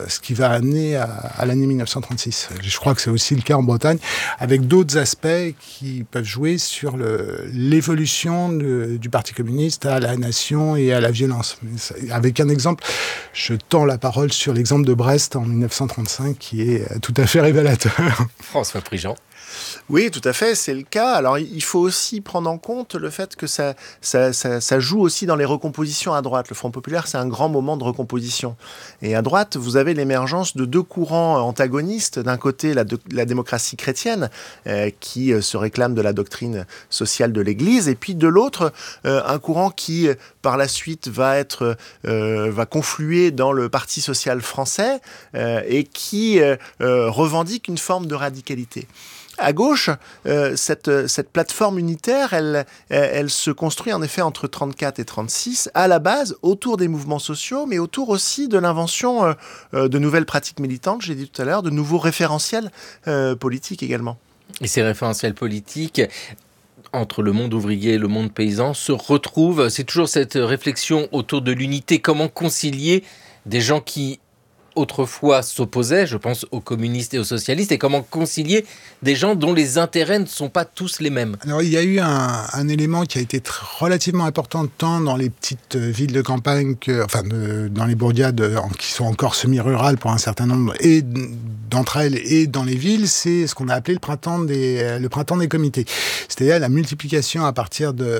ce qui va amener à l'année 1936. Je crois que c'est aussi le cas en Bretagne, avec d'autres aspects qui peuvent jouer sur l'évolution du Parti communiste à la nation et à la violence. Avec un exemple, je tends la parole sur l'exemple de Brest en 1935, qui est tout à fait révélateur. François Prigent. Oui, tout à fait, c'est le cas. Alors, il faut aussi prendre en compte le fait que ça joue aussi dans les recompositions à droite. Le Front populaire, c'est un grand moment de recomposition. Et à droite, vous avez l'émergence de deux courants antagonistes. D'un côté, la démocratie chrétienne, qui se réclame de la doctrine sociale de l'Église, et puis de l'autre, un courant qui, par la suite, va confluer dans le Parti social français, et qui revendique une forme de radicalité. À gauche, cette plateforme unitaire, elle se construit en effet entre 34 et 36, à la base, autour des mouvements sociaux, mais autour aussi de l'invention de nouvelles pratiques militantes, j'ai dit tout à l'heure, de nouveaux référentiels politiques également. Et ces référentiels politiques, entre le monde ouvrier et le monde paysan, se retrouvent. C'est toujours cette réflexion autour de l'unité. Comment concilier des gens qui autrefois s'opposaient, je pense aux communistes et aux socialistes, et comment concilier des gens dont les intérêts ne sont pas tous les mêmes. Alors il y a eu un élément qui a été relativement important tant dans les petites villes de campagne dans les bourgades qui sont encore semi-rurales pour un certain nombre, et d'entre elles et dans les villes, c'est ce qu'on a appelé le printemps des comités. C'est-à-dire la multiplication à partir de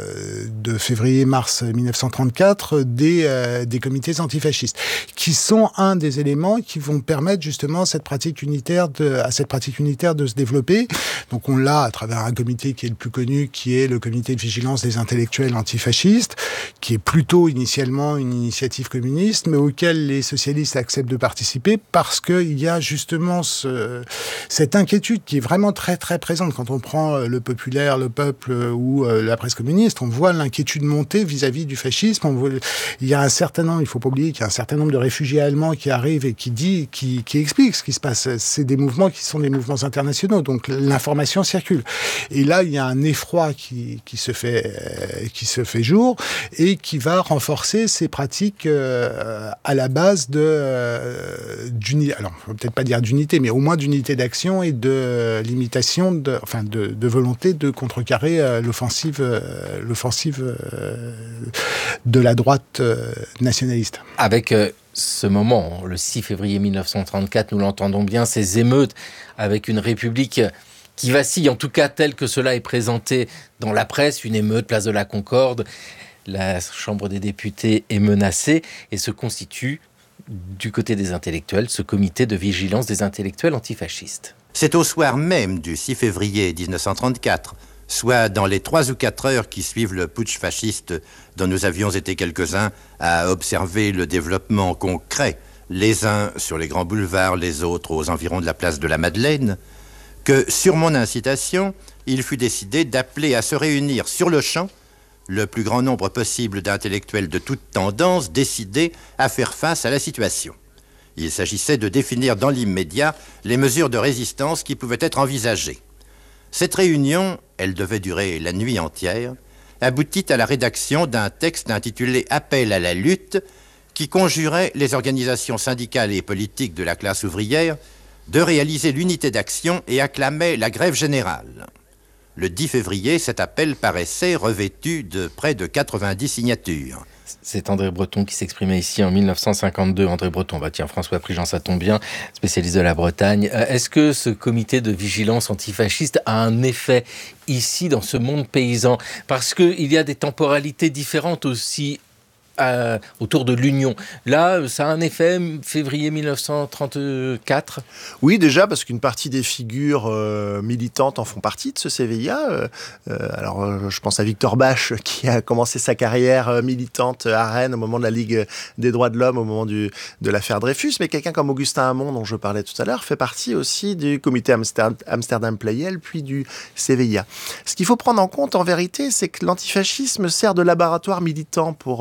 février-mars 1934 des comités antifascistes, qui sont un des éléments qui vont permettre justement à cette pratique unitaire de se développer. Donc on l'a à travers un comité qui est le plus connu, qui est le comité de vigilance des intellectuels antifascistes, qui est plutôt initialement une initiative communiste, mais auquel les socialistes acceptent de participer parce qu'il y a justement cette inquiétude qui est vraiment très très présente. Quand on prend le Populaire, le Peuple ou la presse communiste, on voit l'inquiétude monter vis-à-vis du fascisme. Il y a un certain nombre, il faut pas oublier qu'il y a un certain nombre de réfugiés allemands qui arrive et qui explique ce qui se passe. C'est des mouvements qui sont des mouvements internationaux, donc l'information circule. Et là, il y a un effroi qui se fait jour et qui va renforcer ces pratiques à la base d'unité. Alors, on va peut-être pas dire d'unité, mais au moins d'unité d'action et de limitation, de volonté de contrecarrer l'offensive de la droite nationaliste. Avec ce moment, le 6 février 1934, nous l'entendons bien, ces émeutes avec une République qui vacille, en tout cas tel que cela est présenté dans la presse, une émeute, place de la Concorde, la Chambre des députés est menacée et se constitue, du côté des intellectuels, ce comité de vigilance des intellectuels antifascistes. C'est au soir même du 6 février 1934, soit dans les 3 ou 4 heures qui suivent le putsch fasciste dont nous avions été quelques-uns à observer le développement concret, les uns sur les grands boulevards, les autres aux environs de la place de la Madeleine, que sur mon incitation, il fut décidé d'appeler à se réunir sur le champ le plus grand nombre possible d'intellectuels de toute tendance décidés à faire face à la situation. Il s'agissait de définir dans l'immédiat les mesures de résistance qui pouvaient être envisagées. Cette réunion, elle devait durer la nuit entière, aboutit à la rédaction d'un texte intitulé « Appel à la lutte » qui conjurait les organisations syndicales et politiques de la classe ouvrière de réaliser l'unité d'action et acclamait la grève générale. Le 10 février, cet appel paraissait revêtu de près de 90 signatures. C'est André Breton qui s'exprimait ici en 1952. André Breton, tiens, François Prigent, ça tombe bien, spécialiste de la Bretagne. Est-ce que ce comité de vigilance antifasciste a un effet ici dans ce monde paysan ? Parce qu'il y a des temporalités différentes aussi autour de l'Union. Là, ça a un effet, février 1934 ? Oui, déjà, parce qu'une partie des figures militantes en font partie de ce CVIA. Alors, je pense à Victor Bache, qui a commencé sa carrière militante à Rennes au moment de la Ligue des droits de l'homme, au moment de l'affaire Dreyfus. Mais quelqu'un comme Augustin Hamon, dont je parlais tout à l'heure, fait partie aussi du comité Amsterdam Playel, puis du CVIA. Ce qu'il faut prendre en compte, en vérité, c'est que l'antifascisme sert de laboratoire militant pour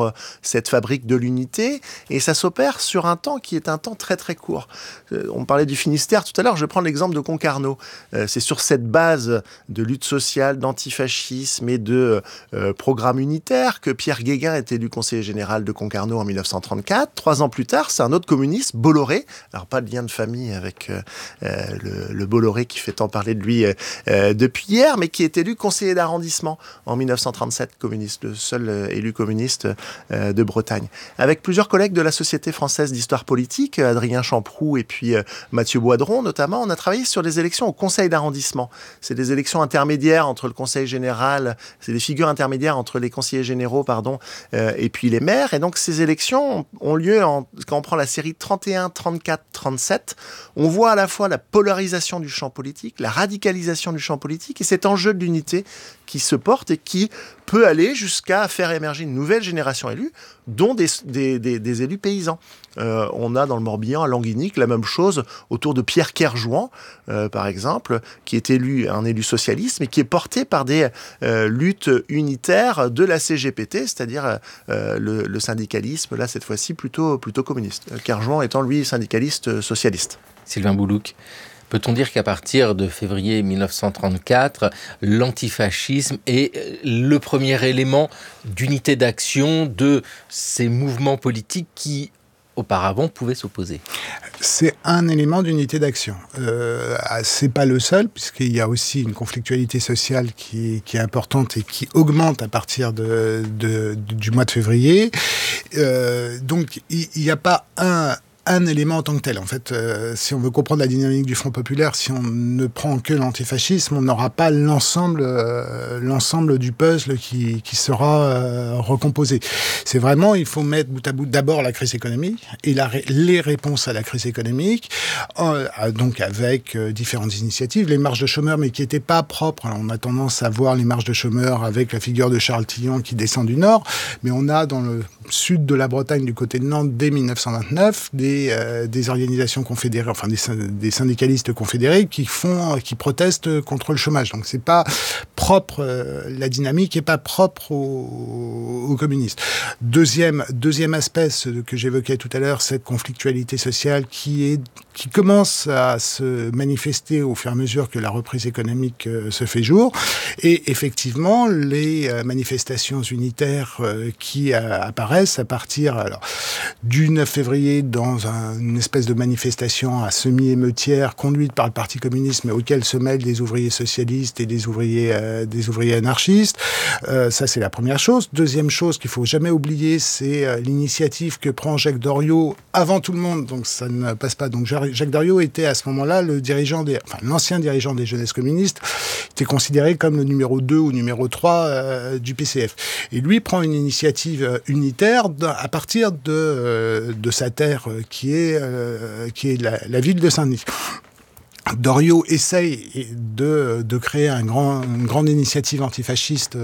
cette fabrique de l'unité, et ça s'opère sur un temps qui est un temps très très court. On parlait du Finistère tout à l'heure, je vais prendre l'exemple de Concarneau. C'est sur cette base de lutte sociale, d'antifascisme et de programme unitaire que Pierre Guéguin est élu conseiller général de Concarneau en 1934. 3 ans plus tard, c'est un autre communiste, Bolloré, alors pas de lien de famille avec le Bolloré qui fait tant parler de lui depuis hier, mais qui est élu conseiller d'arrondissement en 1937, communiste, le seul élu communiste de Bretagne. Avec plusieurs collègues de la Société française d'histoire politique, Adrien Champroux et puis Mathieu Boidron notamment, on a travaillé sur les élections au conseil d'arrondissement. C'est des élections intermédiaires entre le conseil général, c'est des figures intermédiaires entre les conseillers généraux, et puis les maires. Et donc ces élections ont lieu quand on prend la série 31, 34, 37, on voit à la fois la polarisation du champ politique, la radicalisation du champ politique et cet enjeu de l'unité qui se porte et qui peut aller jusqu'à faire émerger une nouvelle génération élue, dont des élus paysans. On a dans le Morbihan, à Languignic, la même chose autour de Pierre Kerjouan, par exemple, qui est un élu socialiste, mais qui est porté par des luttes unitaires de la CGPT, c'est-à-dire le syndicalisme, là, cette fois-ci, plutôt communiste. Kerjouan étant, lui, syndicaliste socialiste. Sylvain Boulouc. Peut-on dire qu'à partir de février 1934, l'antifascisme est le premier élément d'unité d'action de ces mouvements politiques qui, auparavant, pouvaient s'opposer? C'est un élément d'unité d'action. C'est pas le seul, puisqu'il y a aussi une conflictualité sociale qui est importante et qui augmente à partir du mois de février. Donc, il n'y a pas un élément en tant que tel. En fait, si on veut comprendre la dynamique du Front populaire, si on ne prend que l'antifascisme, on n'aura pas l'ensemble du puzzle qui sera recomposé. C'est vraiment, il faut mettre bout à bout d'abord la crise économique et les réponses à la crise économique, donc avec différentes initiatives, les marges de chômeurs, mais qui n'étaient pas propres. Alors, on a tendance à voir les marges de chômeurs avec la figure de Charles Tillon qui descend du Nord, mais on a dans le sud de la Bretagne, du côté de Nantes, dès 1929, des organisations confédérées, enfin des syndicalistes confédérés qui protestent contre le chômage. Donc c'est pas propre, la dynamique est pas propre aux communistes. Deuxième aspect que j'évoquais tout à l'heure, cette conflictualité sociale qui commence à se manifester au fur et à mesure que la reprise économique se fait jour. Et effectivement, les manifestations unitaires qui apparaissent à partir du 9 février dans une espèce de manifestation à semi-émeutière conduite par le Parti communiste, mais auquel se mêlent des ouvriers socialistes et des ouvriers anarchistes. Ça, c'est la première chose. Deuxième chose qu'il faut jamais oublier, c'est l'initiative que prend Jacques Doriot avant tout le monde. Donc ça ne passe pas. Donc Jacques Doriot était à ce moment-là l'ancien dirigeant des jeunesses communistes, était considéré comme le numéro 2 ou numéro 3 du PCF. Et lui prend une initiative unitaire à partir de sa terre qui est la ville de Saint-Denis. Doriot essaye de créer une grande initiative antifasciste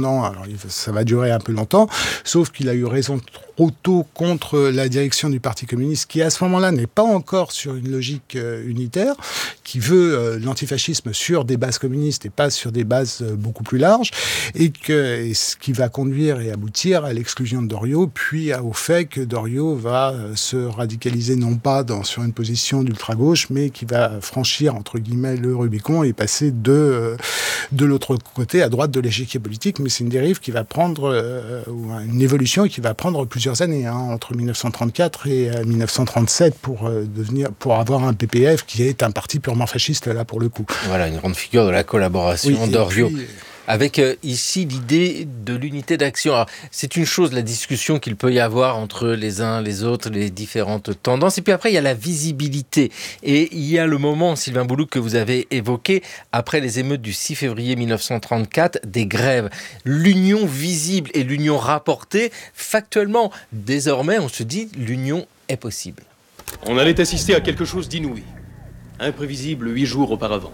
ça va durer un peu longtemps, sauf qu'il a eu raison trop tôt contre la direction du Parti communiste, qui à ce moment-là n'est pas encore sur une logique unitaire, qui veut l'antifascisme sur des bases communistes et pas sur des bases beaucoup plus larges, et ce qui va conduire et aboutir à l'exclusion de Doriot, puis au fait que Doriot va se radicaliser non pas sur une position d'ultra-gauche, mais qui va franchir entre guillemets le Rubicon et passer de l'autre côté, à droite de l'échiquier politique. Mais c'est une dérive qui va prendre, une évolution qui va prendre plusieurs années, entre 1934 et 1937 pour avoir un PPF qui est un parti purement fasciste, là, pour le coup. Voilà, une grande figure de la collaboration, oui, Doriot. Avec ici l'idée de l'unité d'action. Alors, c'est une chose, la discussion qu'il peut y avoir entre les uns, les autres, les différentes tendances. Et puis après, il y a la visibilité. Et il y a le moment, Sylvain Boulouc, que vous avez évoqué, après les émeutes du 6 février 1934, des grèves. L'union visible et l'union rapportée, factuellement, désormais, on se dit, l'union est possible. On allait assister à quelque chose d'inouï, imprévisible 8 jours auparavant.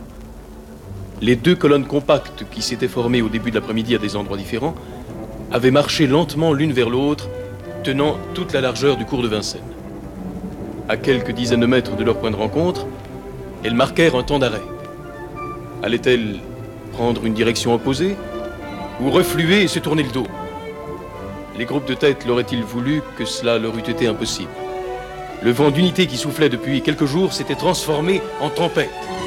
Les 2 colonnes compactes qui s'étaient formées au début de l'après-midi à des endroits différents avaient marché lentement l'une vers l'autre, tenant toute la largeur du cours de Vincennes. À quelques dizaines de mètres de leur point de rencontre, elles marquèrent un temps d'arrêt. Allaient-elles prendre une direction opposée ou refluer et se tourner le dos? les groupes de tête l'auraient-ils voulu que cela leur eût été impossible. Le vent d'unité qui soufflait depuis quelques jours s'était transformé en tempête.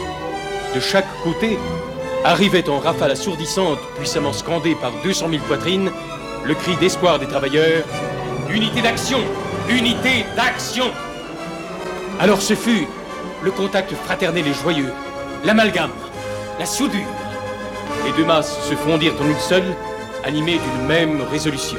De chaque côté arrivait en rafale assourdissante, puissamment scandée par 200 000 poitrines, le cri d'espoir des travailleurs « Unité d'action! Unité d'action !» Alors ce fut le contact fraternel et joyeux, l'amalgame, la soudure. Les deux masses se fondirent en une seule, animées d'une même résolution.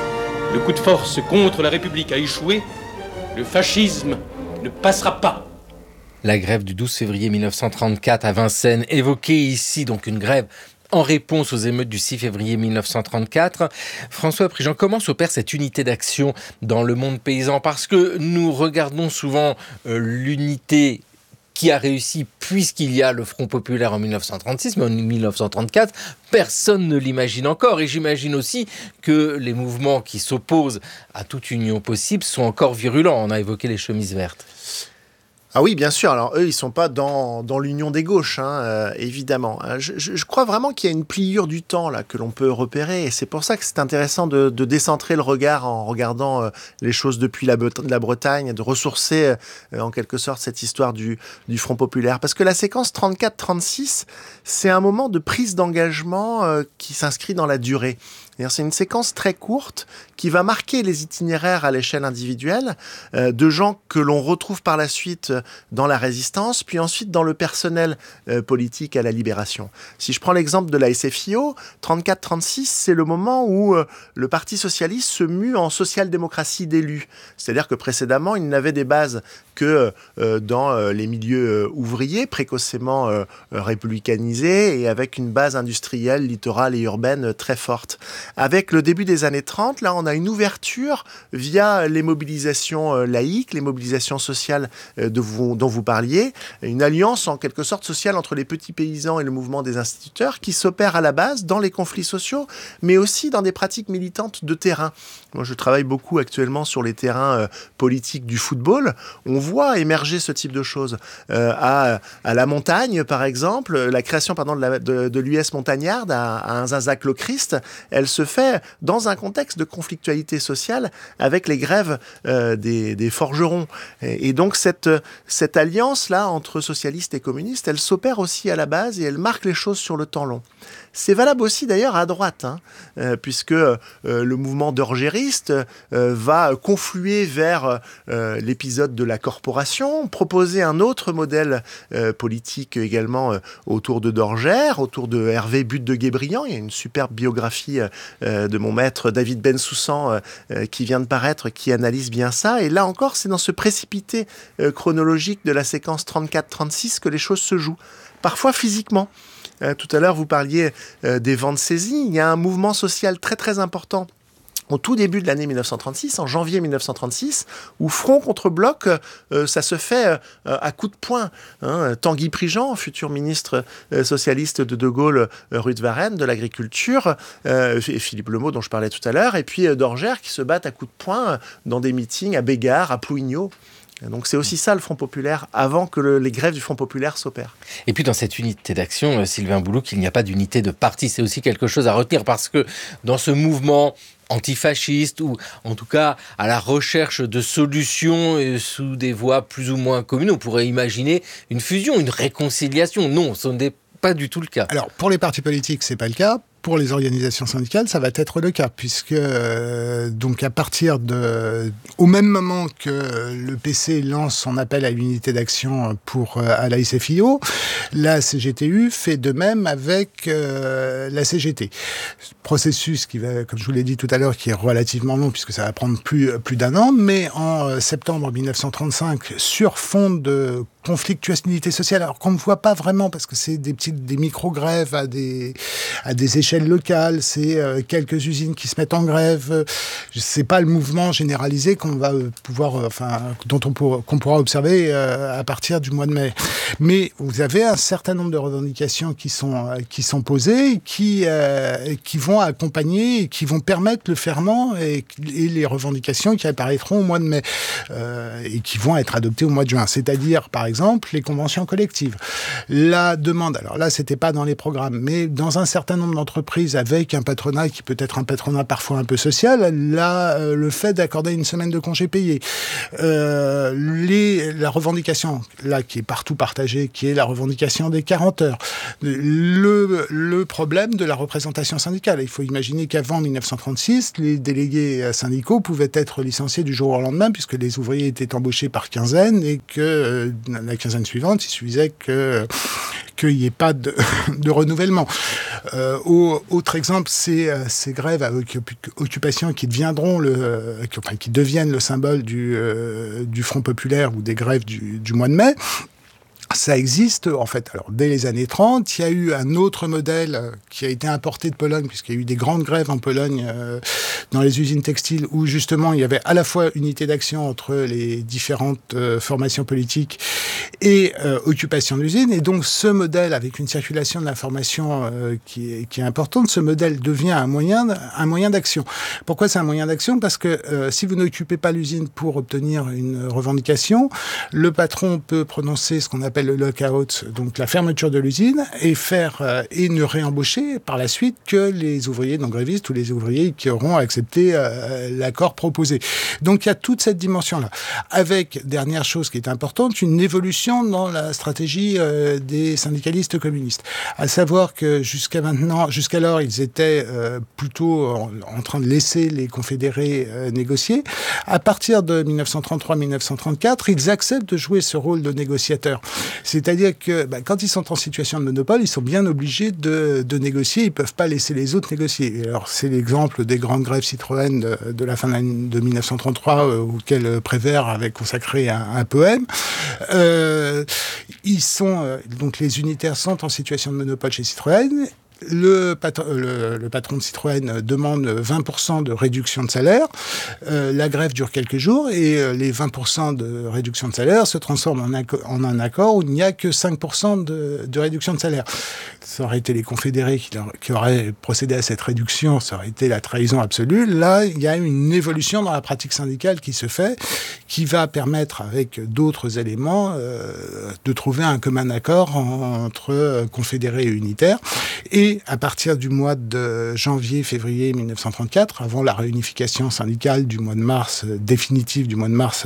Le coup de force contre la République a échoué, le fascisme ne passera pas. La grève du 12 février 1934 à Vincennes, évoquée ici, donc une grève en réponse aux émeutes du 6 février 1934. François Prigent, comment s'opère cette unité d'action dans le monde paysan? Parce que nous regardons souvent l'unité qui a réussi puisqu'il y a le Front populaire en 1936, mais en 1934, personne ne l'imagine encore. Et j'imagine aussi que les mouvements qui s'opposent à toute union possible sont encore virulents. On a évoqué les chemises vertes. Ah oui, bien sûr. Alors, eux, ils sont pas dans l'union des gauches, évidemment. Je crois vraiment qu'il y a une pliure du temps là que l'on peut repérer. Et c'est pour ça que c'est intéressant de décentrer le regard en regardant les choses depuis la Bretagne, de ressourcer en quelque sorte cette histoire du Front populaire. Parce que la séquence 34-36, c'est un moment de prise d'engagement qui s'inscrit dans la durée. C'est une séquence très courte qui va marquer les itinéraires à l'échelle individuelle de gens que l'on retrouve par la suite dans la résistance, puis ensuite dans le personnel politique à la libération. Si je prends l'exemple de la SFIO, 34-36, c'est le moment où le Parti socialiste se mue en social-démocratie d'élus. C'est-à-dire que précédemment, il n'avait des bases que dans les milieux ouvriers, précocement républicanisés, et avec une base industrielle, littorale et urbaine très forte. Avec le début des années 30, là, on a une ouverture via les mobilisations laïques, les mobilisations sociales dont vous parliez, une alliance en quelque sorte sociale entre les petits paysans et le mouvement des instituteurs qui s'opère à la base dans les conflits sociaux, mais aussi dans des pratiques militantes de terrain. Moi, je travaille beaucoup actuellement sur les terrains politiques du football. On voit émerger ce type de choses. À la montagne, par exemple, la création de l'US Montagnarde à Unzazac-le-Christ, elle se fait dans un contexte de conflictualité sociale avec les grèves des forgerons. Et donc cette alliance-là entre socialistes et communistes, elle s'opère aussi à la base et elle marque les choses sur le temps long. C'est valable aussi d'ailleurs à droite, puisque le mouvement d'orgériste va confluer vers l'épisode de la corporation, proposer un autre modèle politique également autour de Dorgère, autour de Hervé Butte de Guébriand. Il y a une superbe biographie de mon maître David Bensoussan qui vient de paraître, qui analyse bien ça. Et là encore, c'est dans ce précipité chronologique de la séquence 34-36 que les choses se jouent, parfois physiquement. Tout à l'heure, vous parliez des ventes saisies. Il y a un mouvement social très très important au tout début de l'année 1936, en janvier 1936, où front contre bloc, ça se fait à coups de poing. Tanguy Prigent, futur ministre socialiste de Gaulle, rue de Varennes, de l'agriculture, et Philippe Lemot, dont je parlais tout à l'heure, et puis Dorgère qui se battent à coups de poing dans des meetings à Bégard, à Plouigneau. Donc c'est aussi ça le Front populaire, avant que les grèves du Front populaire s'opèrent. Et puis dans cette unité d'action, Sylvain Boulouc, il n'y a pas d'unité de parti. C'est aussi quelque chose à retenir parce que dans ce mouvement antifasciste ou en tout cas à la recherche de solutions sous des voies plus ou moins communes, on pourrait imaginer une fusion, une réconciliation. Non, ce n'est pas du tout le cas. Alors pour les partis politiques, c'est pas le cas. Pour les organisations syndicales, ça va être le cas, puisque donc à partir au même moment que le PC lance son appel à l'unité d'action à la SFIO, la CGTU fait de même avec la CGT. Processus qui va, comme je vous l'ai dit tout à l'heure, qui est relativement long, puisque ça va prendre plus d'un an, mais en septembre 1935, sur fond de conflictualité sociale, alors qu'on ne voit pas vraiment, parce que c'est des micro-grèves à des échelles locales, c'est quelques usines qui se mettent en grève, c'est pas le mouvement généralisé qu'on va pouvoir, qu'on pourra observer à partir du mois de mai. Mais vous avez un certain nombre de revendications qui sont posées, qui vont accompagner et qui vont permettre le ferment et les revendications qui apparaîtront au mois de mai et qui vont être adoptées au mois de juin. C'est-à-dire, par exemple, exemple, les conventions collectives. La demande, alors là, c'était pas dans les programmes, mais dans un certain nombre d'entreprises avec un patronat qui peut être un patronat parfois un peu social, là, le fait d'accorder une semaine de congé payé, la revendication, là, qui est partout partagée, qui est la revendication des 40 heures, le problème de la représentation syndicale. Il faut imaginer qu'avant 1936, les délégués syndicaux pouvaient être licenciés du jour au lendemain, puisque les ouvriers étaient embauchés par quinzaine, et que la quinzaine suivante, il suffisait qu'il n'y ait pas de renouvellement. Autre exemple, c'est ces grèves à occupation qui deviennent le symbole du Front populaire ou des grèves du mois de mai. Ça existe, en fait. Alors, dès les années 30, il y a eu un autre modèle qui a été importé de Pologne, puisqu'il y a eu des grandes grèves en Pologne dans les usines textiles, où justement, il y avait à la fois unité d'action entre les différentes formations politiques et occupation d'usine. Et donc, ce modèle, avec une circulation de l'information qui est importante, ce modèle devient un moyen d'action. Pourquoi c'est un moyen d'action ? Parce que si vous n'occupez pas l'usine pour obtenir une revendication, le patron peut prononcer ce qu'on appelle le lockout, donc la fermeture de l'usine, et ne réembaucher par la suite que les ouvriers non grévistes ou les ouvriers qui auront accepté l'accord proposé. Donc il y a toute cette dimension-là. Avec, dernière chose qui est importante, une évolution dans la stratégie des syndicalistes communistes. À savoir que jusqu'alors, ils étaient plutôt en train de laisser les confédérés négocier. À partir de 1933-1934, ils acceptent de jouer ce rôle de négociateur. C'est-à-dire que quand ils sont en situation de monopole, ils sont bien obligés de négocier. Ils ne peuvent pas laisser les autres négocier. Et alors, c'est l'exemple des grandes grèves Citroën de la fin de 1933, auquel Prévert avait consacré un poème. Donc les unitaires sont en situation de monopole chez Citroën. Le patron de Citroën demande 20% de réduction de salaire. La grève dure quelques jours et les 20% de réduction de salaire se transforment en un accord où il n'y a que 5% de réduction de salaire. Ça aurait été les confédérés qui auraient procédé à cette réduction, ça aurait été la trahison absolue. Là, il y a une évolution dans la pratique syndicale qui se fait, qui va permettre, avec d'autres éléments, de trouver un commun accord entre confédérés et unitaires. Et à partir du mois de janvier-février 1934, avant la réunification syndicale du mois de mars, définitive du mois de mars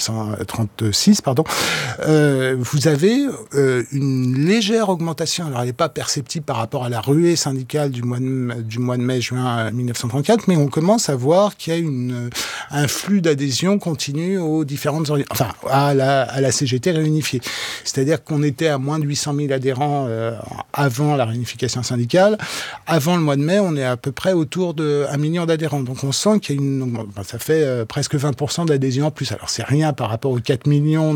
1936, vous avez une légère augmentation. Alors, elle n'est pas perceptible par rapport à la ruée syndicale du mois de mai-juin 1934, mais on commence à voir qu'il y a un flux d'adhésion continu aux différentes à la CGT réunifiée. C'est-à-dire qu'on était à moins de 800 000 adhérents avant la réunification syndicale. Avant le mois de mai, on est à peu près autour de 1 million d'adhérents. Donc on sent qu'il y a ça fait presque 20% d'adhésion en plus. Alors c'est rien par rapport aux 4 millions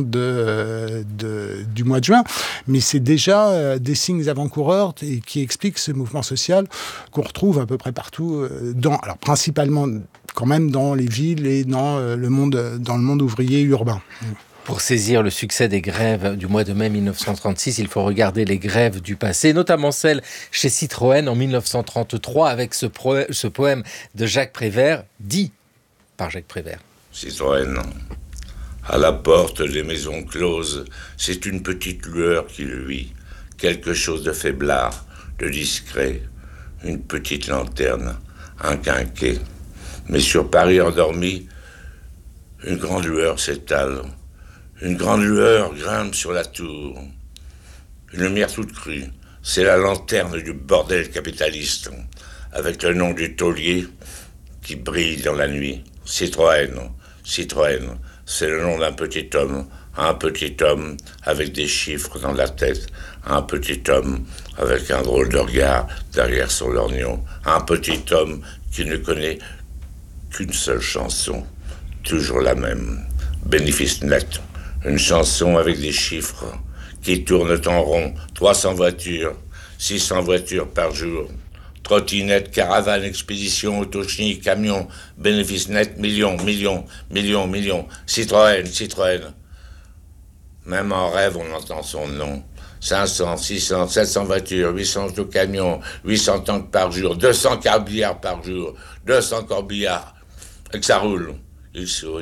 du mois de juin, mais c'est déjà des signes avant-coureurs et qui expliquent ce mouvement social qu'on retrouve à peu près partout, alors principalement quand même dans les villes et dans le monde ouvrier urbain. Pour saisir le succès des grèves du mois de mai 1936, il faut regarder les grèves du passé, notamment celle chez Citroën en 1933 avec ce poème de Jacques Prévert, dit par Jacques Prévert. Citroën, à la porte des maisons closes, c'est une petite lueur qui luit, quelque chose de faiblard, de discret, une petite lanterne, un quinquet. Mais sur Paris endormi, une grande lueur s'étale. Une grande lueur grimpe sur la tour. Une lumière toute crue, c'est la lanterne du bordel capitaliste, avec le nom du taulier qui brille dans la nuit. Citroën, c'est le nom d'un petit homme. Un petit homme avec des chiffres dans la tête. Un petit homme avec un drôle de regard derrière son lorgnon. Un petit homme qui ne connaît qu'une seule chanson, toujours la même. Bénéfice net. Une chanson avec des chiffres qui tournent en rond. 300 voitures, 600 voitures par jour. Trottinette, caravane, expédition, auto-chenille, camion. Bénéfice net, millions. Citroën. Même en rêve, on entend son nom. 500, 600, 700 voitures, 800 auto-camions, 800 tanks par jour, 200 corbillards par jour, 200 corbillards. Et que ça roule. Il sourit.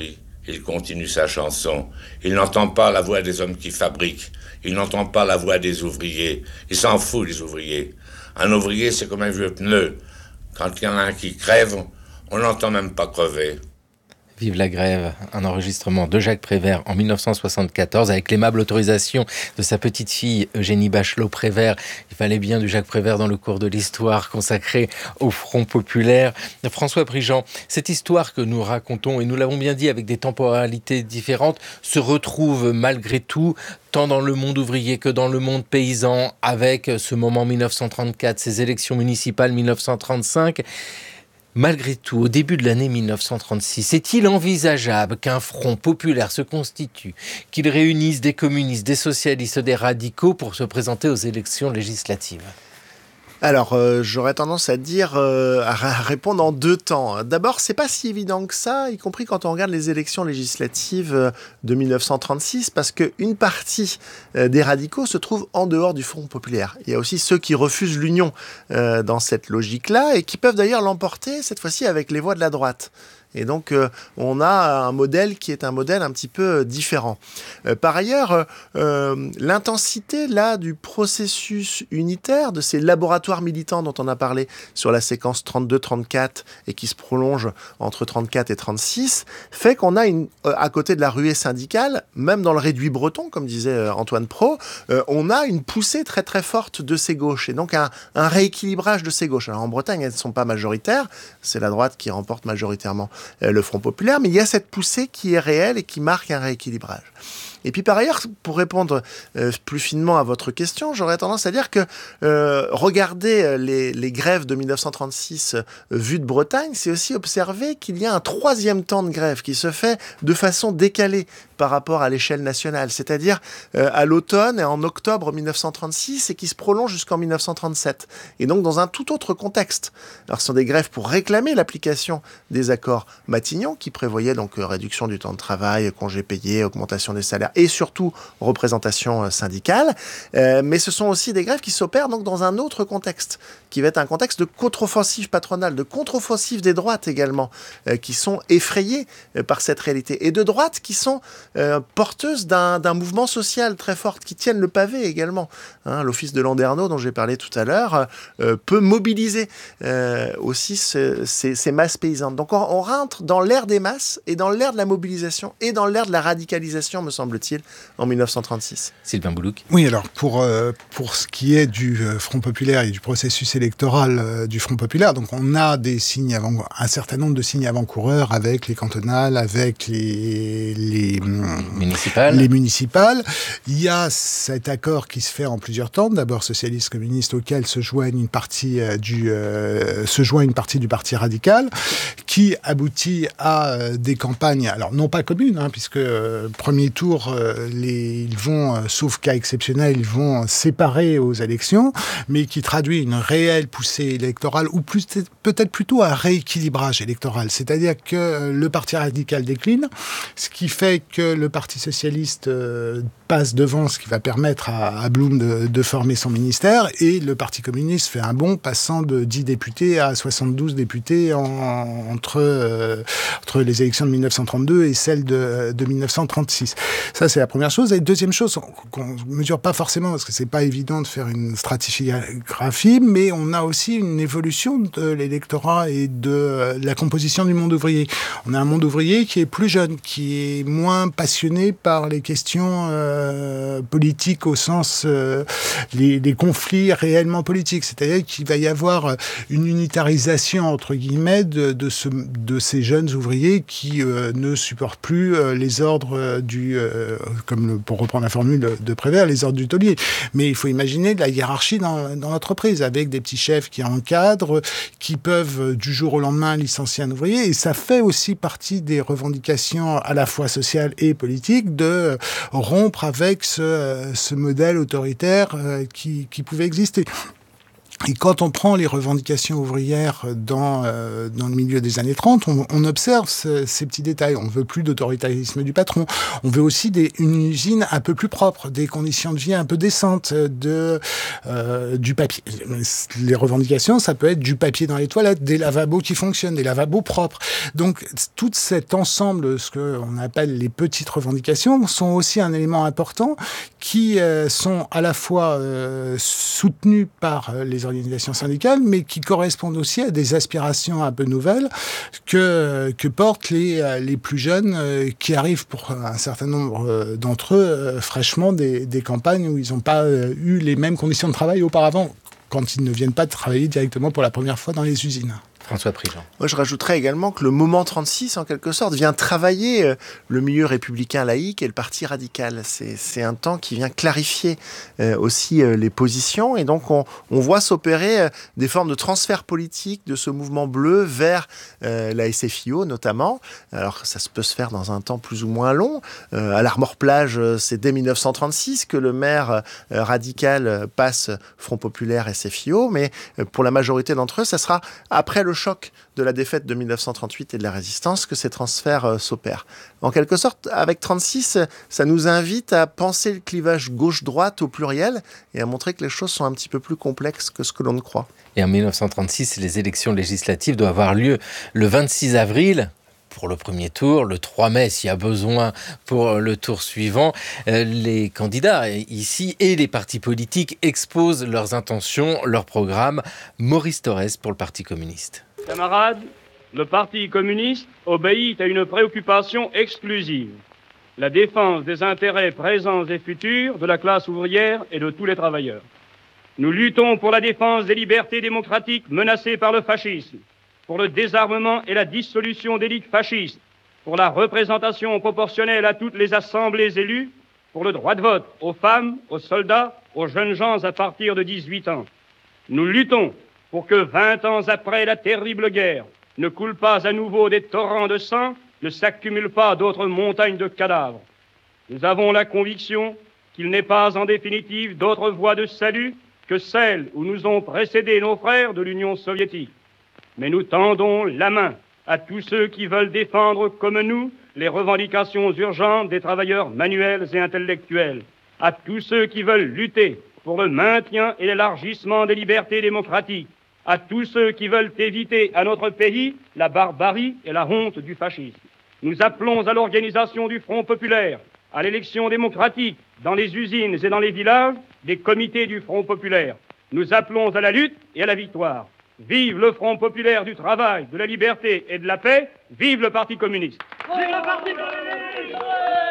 Il continue sa chanson. Il n'entend pas la voix des hommes qui fabriquent. Il n'entend pas la voix des ouvriers. Il s'en fout, les ouvriers. Un ouvrier, c'est comme un vieux pneu. Quand il y en a un qui crève, on l'entend même pas crever. Vive la grève, un enregistrement de Jacques Prévert en 1974 avec l'aimable autorisation de sa petite fille Eugénie Bachelot-Prévert. Il fallait bien du Jacques Prévert dans le cours de l'histoire consacré au Front populaire. François Prigent, cette histoire que nous racontons, et nous l'avons bien dit avec des temporalités différentes, se retrouve malgré tout tant dans le monde ouvrier que dans le monde paysan, avec ce moment 1934, ces élections municipales 1935. Malgré tout, au début de l'année 1936, est-il envisageable qu'un front populaire se constitue, qu'il réunisse des communistes, des socialistes, des radicaux pour se présenter aux élections législatives ? Alors, j'aurais tendance à dire, à répondre en deux temps. D'abord, c'est pas si évident que ça, y compris quand on regarde les élections législatives de 1936, parce qu'une partie des radicaux se trouve en dehors du Front populaire. Il y a aussi ceux qui refusent l'union dans cette logique-là, et qui peuvent d'ailleurs l'emporter, cette fois-ci, avec les voix de la droite. Et donc, on a un modèle qui est un modèle un petit peu différent. Par ailleurs, l'intensité là du processus unitaire, de ces laboratoires militants dont on a parlé sur la séquence 32-34 et qui se prolonge entre 34 et 36, fait qu'on a à côté de la ruée syndicale, même dans le réduit breton, comme disait Antoine Pro, on a une poussée très très forte de ces gauches. Et donc un rééquilibrage de ces gauches. Alors en Bretagne, elles ne sont pas majoritaires, c'est la droite qui remporte majoritairement le Front populaire, mais il y a cette poussée qui est réelle et qui marque un rééquilibrage. Et puis par ailleurs, pour répondre plus finement à votre question, j'aurais tendance à dire que regarder les grèves de 1936 vues de Bretagne, c'est aussi observer qu'il y a un troisième temps de grève qui se fait de façon décalée par rapport à l'échelle nationale, c'est-à-dire à l'automne et en octobre 1936 et qui se prolonge jusqu'en 1937. Et donc dans un tout autre contexte. Alors ce sont des grèves pour réclamer l'application des accords Matignon qui prévoyaient donc réduction du temps de travail, congés payés, augmentation des salaires et surtout représentation syndicale. Mais ce sont aussi des grèves qui s'opèrent donc dans un autre contexte, qui va être un contexte de contre-offensive patronale, de contre-offensive des droites également, qui sont effrayées par cette réalité. Et de droites qui sont porteuses d'un mouvement social très fort, qui tiennent le pavé également. L'office de Landerneau, dont j'ai parlé tout à l'heure, peut mobiliser aussi ces masses paysannes. Donc on rentre dans l'ère des masses et dans l'ère de la mobilisation et dans l'ère de la radicalisation, me semble-t-il, en 1936. Sylvain Boulouc. Oui, alors pour ce qui est du Front populaire et du processus électoral du Front populaire, donc on a un certain nombre de signes avant-coureurs avec les cantonales, avec les municipales. Il y a cet accord qui se fait en plusieurs temps. D'abord socialiste communiste auquel se joint une partie du Parti radical, qui aboutit à des campagnes, alors non pas communes, puisque premier tour, ils vont, sauf cas exceptionnel, ils vont séparer aux élections, mais qui traduit une réelle poussée électorale, ou peut-être plutôt un rééquilibrage électoral. C'est-à-dire que le Parti radical décline, ce qui fait que le Parti socialiste passe devant, ce qui va permettre à Blum de former son ministère, et le Parti communiste fait un bond, passant de 10 députés à 72 députés entre les élections de 1932 et celles de 1936. Ça, c'est la première chose. Et deuxième chose, qu'on ne mesure pas forcément, parce que c'est pas évident de faire une stratigraphie, mais on a aussi une évolution de l'électorat et de la composition du monde ouvrier. On a un monde ouvrier qui est plus jeune, qui est moins passionné par les questions politiques au sens les conflits réellement politiques. C'est-à-dire qu'il va y avoir une unitarisation, entre guillemets, de ces jeunes ouvriers qui ne supportent plus les ordres pour reprendre la formule de Prévert, les ordres du taulier. Mais il faut imaginer de la hiérarchie dans l'entreprise, avec des petits chefs qui encadrent, qui peuvent du jour au lendemain licencier un ouvrier. Et ça fait aussi partie des revendications à la fois sociales et politiques de rompre avec ce modèle autoritaire qui pouvait exister. Et quand on prend les revendications ouvrières dans le milieu des années 30, on observe ces petits détails. On veut plus d'autoritarisme du patron. On veut aussi une usine un peu plus propre, des conditions de vie un peu décentes, du papier. Les revendications, ça peut être du papier dans les toilettes, des lavabos qui fonctionnent, des lavabos propres. Donc, tout cet ensemble, ce qu'on appelle les petites revendications, sont aussi un élément important qui sont à la fois soutenus par les organisations syndicales, mais qui correspondent aussi à des aspirations un peu nouvelles que portent les plus jeunes qui arrivent pour un certain nombre d'entre eux fraîchement des campagnes où ils n'ont pas eu les mêmes conditions de travail auparavant, quand ils ne viennent pas travailler directement pour la première fois dans les usines. François Prigent. Moi, je rajouterais également que le moment 36, en quelque sorte, vient travailler le milieu républicain laïque et le parti radical. C'est un temps qui vient clarifier aussi les positions. Et donc, on voit s'opérer des formes de transfert politique de ce mouvement bleu vers la SFIO, notamment. Alors, ça peut se faire dans un temps plus ou moins long. À l'Armor-Plage, c'est dès 1936 que le maire radical passe Front Populaire SFIO. Mais pour la majorité d'entre eux, ça sera après le choc de la défaite de 1938 et de la résistance que ces transferts s'opèrent. En quelque sorte, avec 36, ça nous invite à penser le clivage gauche-droite au pluriel et à montrer que les choses sont un petit peu plus complexes que ce que l'on ne croit. Et en 1936, les élections législatives doivent avoir lieu le 26 avril pour le premier tour, le 3 mai s'il y a besoin pour le tour suivant. Les candidats ici et les partis politiques exposent leurs intentions, leurs programmes. Maurice Thorez pour le Parti communiste. Camarades, le Parti communiste obéit à une préoccupation exclusive, la défense des intérêts présents et futurs de la classe ouvrière et de tous les travailleurs. Nous luttons pour la défense des libertés démocratiques menacées par le fascisme, pour le désarmement et la dissolution des ligues fascistes, pour la représentation proportionnelle à toutes les assemblées élues, pour le droit de vote aux femmes, aux soldats, aux jeunes gens à partir de 18 ans. Nous luttons pour que 20 ans après la terrible guerre, ne coulent pas à nouveau des torrents de sang, ne s'accumulent pas d'autres montagnes de cadavres. Nous avons la conviction qu'il n'est pas en définitive d'autre voie de salut que celle où nous ont précédé nos frères de l'Union soviétique. Mais nous tendons la main à tous ceux qui veulent défendre comme nous les revendications urgentes des travailleurs manuels et intellectuels, à tous ceux qui veulent lutter pour le maintien et l'élargissement des libertés démocratiques, à tous ceux qui veulent éviter à notre pays la barbarie et la honte du fascisme. Nous appelons à l'organisation du Front populaire, à l'élection démocratique dans les usines et dans les villages des comités du Front populaire. Nous appelons à la lutte et à la victoire. Vive le Front populaire du travail, de la liberté et de la paix. Vive le Parti communiste. Vive le Parti communiste.